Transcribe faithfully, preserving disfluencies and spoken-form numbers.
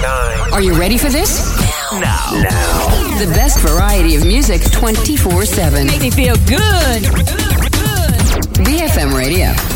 Are you ready for this? Now. Now. The best variety of music twenty-four seven. Make me feel good. Good, good. B F M Radio.